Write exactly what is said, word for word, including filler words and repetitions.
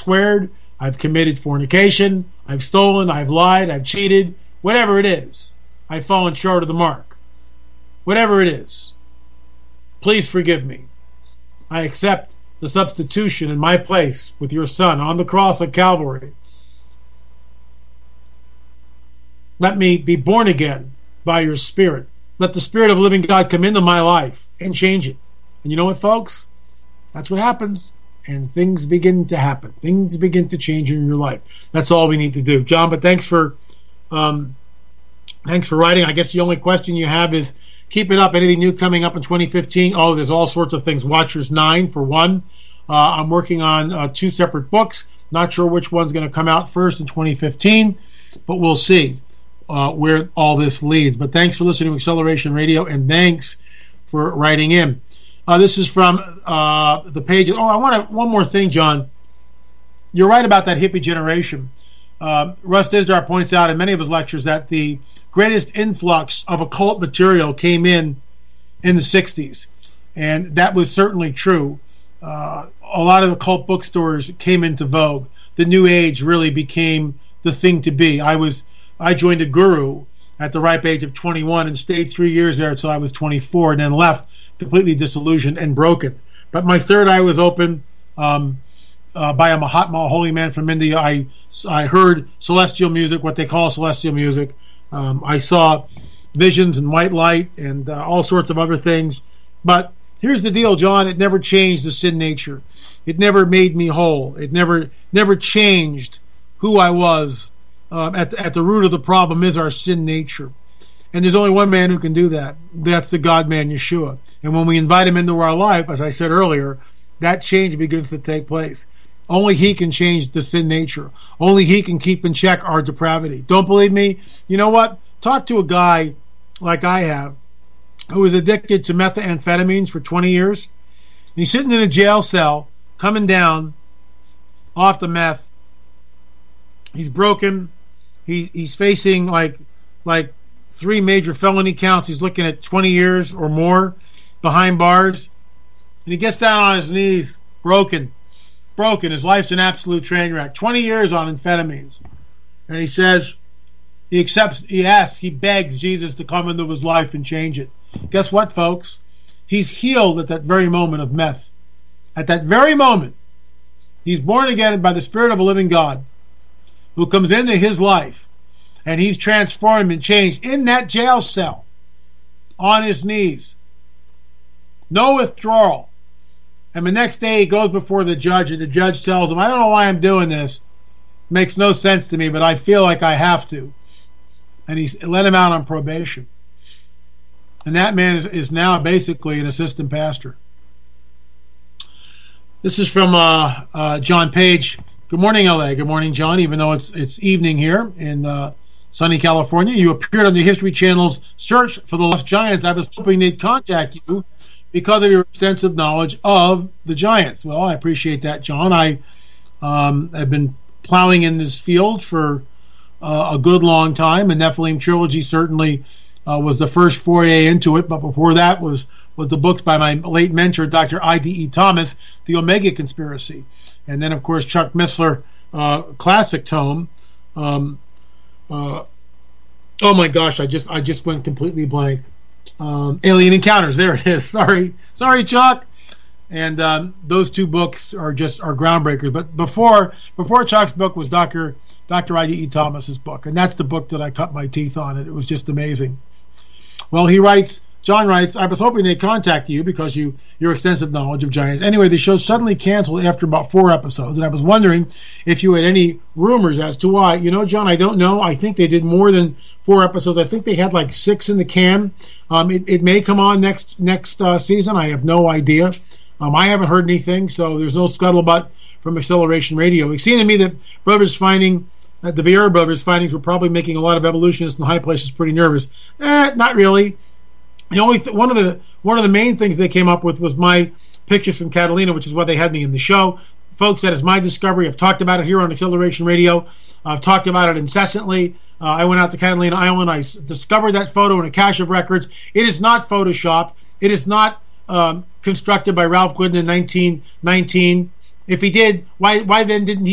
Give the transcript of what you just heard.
squared, I've committed fornication, I've stolen, I've lied, I've cheated, whatever it is, I've fallen short of the mark. Whatever it is, please forgive me. I accept the substitution in my place with your Son on the cross of Calvary. Let me be born again by your Spirit. Let the Spirit of the living God come into my life and change it. And you know what, folks? That's what happens. And things begin to happen. Things begin to change in your life. That's all we need to do. John, but thanks for um, thanks for writing. I guess the only question you have is, keep it up. Anything new coming up in twenty fifteen? Oh, there's all sorts of things. Watchers nine, for one. Uh, I'm working on uh, two separate books. Not sure which one's going to come out first in twenty fifteen, but we'll see uh, where all this leads. But thanks for listening to Acceleration Radio, and thanks for writing in. Uh, this is from uh, the page. Oh, I want to, one more thing, John. You're right about that hippie generation. Uh, Russ Dizdar points out in many of his lectures that the greatest influx of occult material came in in the sixties, and that was certainly true. Uh, a lot of occult bookstores came into vogue. The New Age really became the thing to be. I was I joined a guru at the ripe age of twenty-one and stayed three years there until I was twenty-four, and then left completely disillusioned and broken. But my third eye was open um, uh, by a Mahatma, a holy man from India. I I heard celestial music, what they call celestial music. Um, I saw visions and white light and uh, all sorts of other things. But here's the deal, John. It never changed the sin nature. It never made me whole. It never never changed who I was. Um, at, the, at the root of the problem is our sin nature. And there's only one man who can do that. That's the God-man, Yeshua. And when we invite him into our life, as I said earlier, that change begins to take place. Only he can change the sin nature. Only he can keep in check our depravity. Don't believe me? You know what? Talk to a guy like I have who was addicted to methamphetamines for twenty years. He's sitting in a jail cell, coming down off the meth. He's broken. He he's facing like like three major felony counts. He's looking at twenty years or more behind bars. And he gets down on his knees, broken. Broken. His life's an absolute train wreck. twenty years on amphetamines. And he says, he accepts, he asks, he begs Jesus to come into his life and change it. Guess what, folks? He's healed at that very moment of meth. At that very moment, he's born again by the Spirit of a living God who comes into his life, and he's transformed and changed in that jail cell on his knees. No withdrawal. And the next day he goes before the judge, and the judge tells him, I don't know why I'm doing this. It makes no sense to me, but I feel like I have to. And he let him out on probation. And that man is, is now basically an assistant pastor. This is from uh, uh, John Page. Good morning, L A. Good morning, John. Even though it's it's evening here in uh, sunny California, you appeared on the History Channel's Search for the Lost Giants. I was hoping they'd contact you because of your extensive knowledge of the Giants. Well, I appreciate that, John. I um, have been plowing in this field for uh, a good long time, and Nephilim Trilogy certainly uh, was the first foray into it, but before that was, was the books by my late mentor, Doctor I D E Thomas, The Omega Conspiracy. And then, of course, Chuck Missler, uh, classic tome. Um, uh, oh, my gosh, I just I just went completely blank. Um, Alien Encounters, there it is. Sorry, sorry, Chuck. And um, those two books are just are groundbreakers. But before before Chuck's book was Doctor Doctor I D E Thomas's book, and that's the book that I cut my teeth on. It it was just amazing. Well, he writes. John writes, I was hoping they'd contact you because you your extensive knowledge of Giants. Anyway, the show suddenly canceled after about four episodes, and I was wondering if you had any rumors as to why. You know, John, I don't know. I think they did more than four episodes. I think they had like six in the can. Um, it, it may come on next next uh, season. I have no idea. Um, I haven't heard anything, so there's no scuttlebutt from Acceleration Radio. It seemed to me that Brothers Finding, uh, the Vieira Brothers findings were probably making a lot of evolutionists in the high places pretty nervous. Eh, not really. The only th- one of the one of the main things they came up with was my pictures from Catalina, which is why they had me in the show. Folks, that is my discovery. I've talked about it here on Acceleration Radio. I've talked about it incessantly. Uh, I went out to Catalina Island. I s- discovered that photo in a cache of records. It is not Photoshopped. It is not um, constructed by Ralph Glidden in nineteen nineteen. If he did, why why then didn't he